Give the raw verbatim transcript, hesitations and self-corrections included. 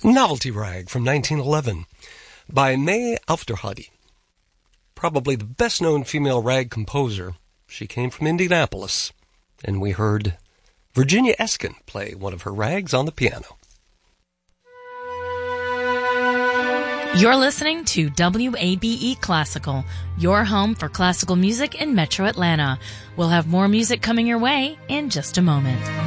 Novelty Rag from nineteen eleven by May Aufderheide. Probably the best-known female rag composer. She came from Indianapolis, and we heard Virginia Eskin play one of her rags on the piano. You're listening to W A B E Classical, your home for classical music in Metro Atlanta. We'll have more music coming your way in just a moment.